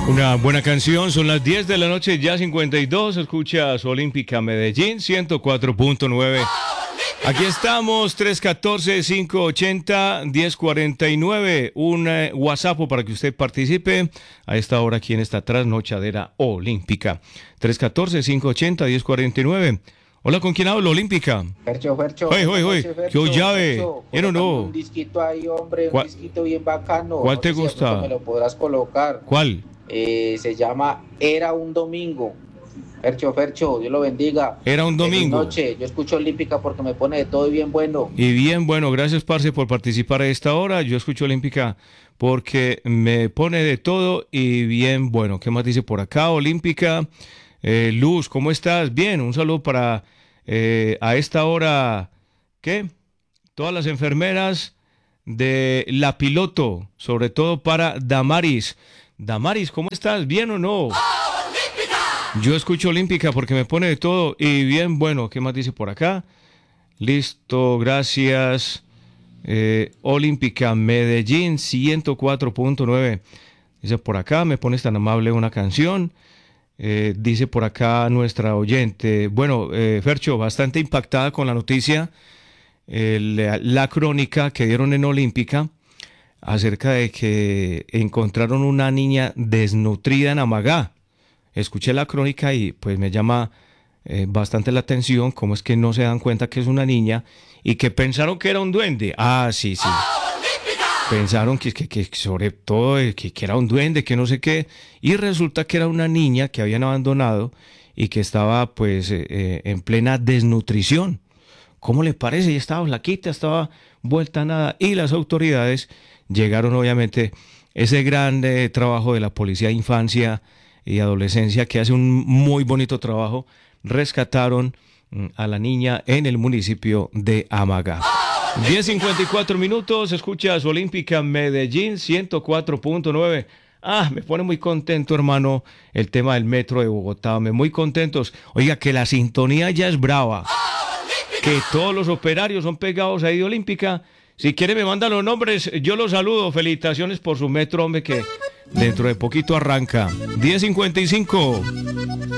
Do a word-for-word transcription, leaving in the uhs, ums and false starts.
Una buena canción, son las diez de la noche, ya cincuenta y dos, escuchas Olímpica Medellín ciento cuatro punto nueve. Aquí estamos, tres uno cuatro, cinco ocho cero, uno cero cuatro nueve, un eh, WhatsApp para que usted participe a esta hora aquí en esta trasnochadera olímpica. tres uno cuatro, cinco ocho cero, uno cero cuatro nueve. Hola, ¿con quién hablo, Olímpica? Fercho, Fercho. Oye, oye, oye, Fercho, ¿qué llave? Fercho, ¿Quién o no? Un disquito ahí, hombre, un ¿Cuál, disquito bien bacano. cuál No te sé si de gusta? pronto me lo podrás colocar. ¿Cuál? Eh, se llama Era un domingo. Fercho, Fercho, Dios lo bendiga. Era un Feliz domingo. noche. Yo escucho Olímpica porque me pone de todo y bien bueno. Y bien, bueno, gracias, parce, por participar a esta hora. Yo escucho Olímpica porque me pone de todo y bien, bueno. ¿Qué más dice por acá, Olímpica? Eh, Luz, ¿cómo estás? Bien, un saludo para eh, a esta hora, ¿qué? Todas las enfermeras de La Piloto, sobre todo para Damaris. Damaris, ¿cómo estás? ¿Bien o no? Yo escucho Olímpica porque me pone de todo y bien, bueno. ¿Qué más dice por acá? Listo, gracias. Eh, Olímpica Medellín ciento cuatro punto nueve. Dice por acá, me pones tan amable una canción. Eh, dice por acá nuestra oyente. Bueno, eh, Fercho, bastante impactada con la noticia, eh, la, la crónica que dieron en Olímpica acerca de que encontraron una niña desnutrida en Amagá. Escuché la crónica y pues me llama eh, bastante la atención cómo es que no se dan cuenta que es una niña y que pensaron que era un duende. Ah, sí, sí. Pensaron que, que, que sobre todo eh, que, que era un duende, que no sé qué, y resulta que era una niña que habían abandonado y que estaba pues eh, eh, en plena desnutrición. ¿Cómo le parece? Ya estaba flaquita, estaba vuelta a nada, y las autoridades llegaron, obviamente, ese gran eh, trabajo de la Policía de Infancia y Adolescencia, que hace un muy bonito trabajo, rescataron mm, a la niña en el municipio de Amagá. diez cincuenta y cuatro minutos, escuchas Olímpica Medellín ciento cuatro punto nueve. Ah, me pone muy contento, hermano, el tema del metro de Bogotá, me muy contentos. Oiga, que la sintonía ya es brava, que todos los operarios son pegados ahí de Olímpica. Si quiere me mandan los nombres, yo los saludo. Felicitaciones por su metro, hombre, que dentro de poquito arranca. diez cincuenta y cinco.